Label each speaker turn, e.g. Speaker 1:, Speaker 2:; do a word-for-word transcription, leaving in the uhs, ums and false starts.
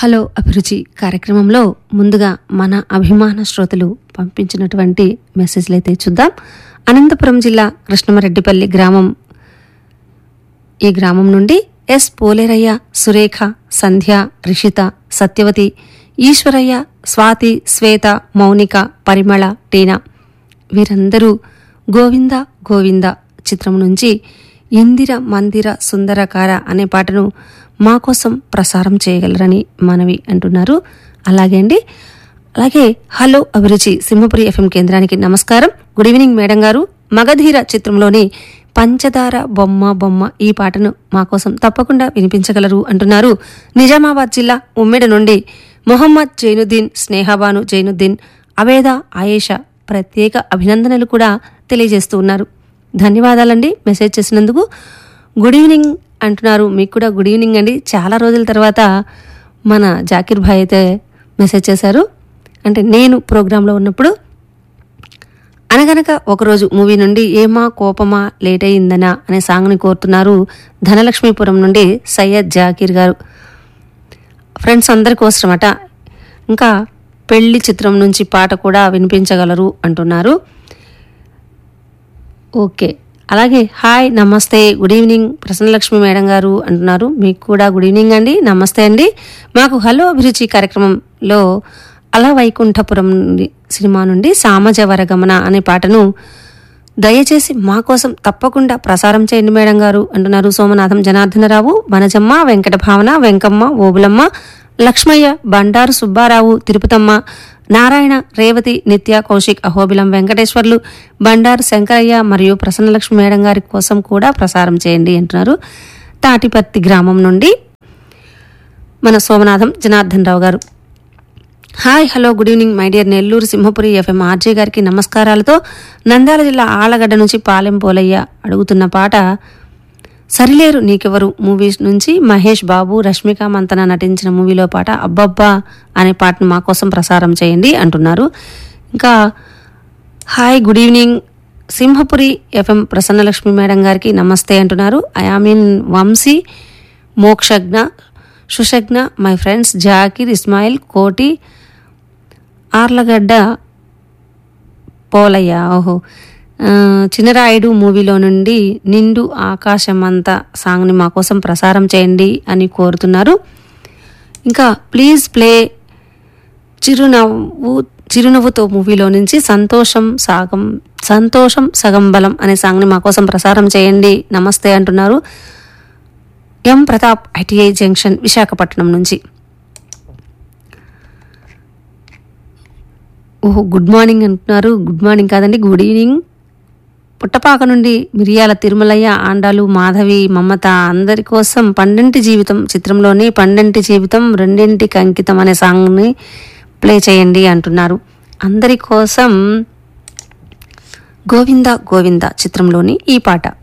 Speaker 1: Hello అభిరుచి కార్యక్రమంలో ముందుగా మన అభిమాన శ్రోతలు పంపించినటువంటి మెసేజ్లు అయితే చూద్దాం. అనంతపురం జిల్లా కృష్ణమరెడ్డిపల్లి గ్రామం, ఈ గ్రామం నుండి ఎస్ పోలేరయ్య, సురేఖ, సంధ్య, రిషిత, సత్యవతి, ఈశ్వరయ్య, స్వాతి, శ్వేత, మౌనిక, పరిమళ, టీనా వీరందరూ గోవింద గోవింద చిత్రం నుంచి ఇందిర మందిర సుందరకార అనే పాటను మా కోసం ప్రసారం చేయగలరని మనవి అంటున్నారు. అలాగే అండి, అలాగే హలో అభిరుచి సింహపురి ఎఫ్ఎం కేంద్రానికి నమస్కారం. గుడ్ ఈవినింగ్ మేడం గారు. మగధీర చిత్రంలోని పంచదార బొమ్మ బొమ్మ ఈ పాటను మా కోసం తప్పకుండా వినిపించగలరు అంటున్నారు. నిజామాబాద్ జిల్లా ఉమ్మెడ నుండి మొహమ్మద్ జైనుద్దీన్, స్నేహబాను జైనుద్దీన్, అవేద, ఆయేషా ప్రత్యేక అభినందనలు కూడా తెలియజేస్తూ ఉన్నారు. ధన్యవాదాలండి మెసేజ్ చేసినందుకు. గుడ్ ఈవినింగ్ అంటున్నారు. మీకు కూడా గుడ్ ఈవినింగ్ అండి. చాలా రోజుల తర్వాత మన జాకిర్ భాయ్ అయితే మెసేజ్ చేశారు. అంటే నేను ప్రోగ్రాంలో ఉన్నప్పుడు అనగనక ఒకరోజు మూవీ నుండి ఏమా కోపమా లేట్ అయిందనా అనే సాంగ్ని కోరుతున్నారు ధనలక్ష్మీపురం నుండి సయ్యద్ జాకీర్ గారు. ఫ్రెండ్స్ అందరి కోసమట. ఇంకా పెళ్లి చిత్రం నుంచి పాట కూడా వినిపించగలరు అంటున్నారు. ఓకే, అలాగే హాయ్ నమస్తే గుడ్ ఈవినింగ్ ప్రసన్నలక్ష్మి మేడం గారు అంటున్నారు. మీకు కూడా గుడ్ ఈవినింగ్ అండి, నమస్తే అండి. మాకు హలో అభిరుచి కార్యక్రమంలో అలా వైకుంఠపురం నుండి సినిమా నుండి సామజవరగమన అనే పాటను దయచేసి మా కోసం తప్పకుండా ప్రసారం చేయండి మేడం గారు అంటున్నారు. సోమనాథం, జనార్దనరావు, వనజమ్మ, వెంకట భావన, వెంకమ్మ, ఓబులమ్మ, లక్ష్మయ్య, బండారు సుబ్బారావు, తిరుపతమ్మ, నారాయణ, రేవతి, నిత్య, కౌశిక్, అహోబిలం, వెంకటేశ్వర్లు, బండారు శంకరయ్య మరియు ప్రసన్నలక్ష్మి మేడం గారి కోసం కూడా ప్రసారం చేయండి అంటున్నారు. తాటిపర్తి గ్రామం నుండి మన సోమనాథం, జనార్దన్ రావు గారు. Hi hello good evening my dear Nellore Simhapuri FM RJ గారికి నమస్కారాలతో నంద్యాల జిల్లా ఆళ్లగడ్డ నుంచి పాలెం పోలయ్య అడుగుతున్న పాట సరిలేరు నీకెవరు మూవీస్ నుంచి మహేష్ బాబు, రష్మిక మంతన నటించిన మూవీలో పాట అబ్బబ్బా అనే పాటను మా కోసం ప్రసారం చేయండి అంటున్నారు. ఇంకా hi good evening Simhapuri FM Prasanna Lakshmi madam గారికి నమస్తే అంటున్నారు. ఐఆమిన్ వంశీ, మోక్షజ్ఞ, సుషజ్ఞ, మై ఫ్రెండ్స్ జాకిర్, ఇస్మాయిల్, కోటి, ఆర్లగడ్డ పోలయ్య. ఓహో, చిన్నరాయుడు మూవీలో నుండి నిండు ఆకాశమంతా సాంగ్ని మా కోసం ప్రసారం చేయండి అని కోరుతున్నారు. ఇంకా ప్లీజ్ ప్లే చిరునవ్వు చిరునవ్వుతో మూవీలో నుంచి సంతోషం సాగం సంతోషం సగం బలం అనే సాంగ్ని మా కోసం ప్రసారం చేయండి నమస్తే అంటున్నారు. ఎం ప్రతాప్, ఐటీఐ జంక్షన్, విశాఖపట్నం నుంచి. ఓహో గుడ్ మార్నింగ్ అంటున్నారు. గుడ్ మార్నింగ్ కాదండి, గుడ్ ఈవినింగ్. పుట్టపాక నుండి మిరియాల తిరుమలయ్య, ఆండాలు, మాధవి, మమత అందరి కోసం పండంటి జీవితం చిత్రంలోని పండంటి జీవితం రెండింటికి అంకితం అనే సాంగ్ని ప్లే చేయండి అంటున్నారు. అందరి కోసం గోవింద గోవింద చిత్రంలోని ఈ పాట.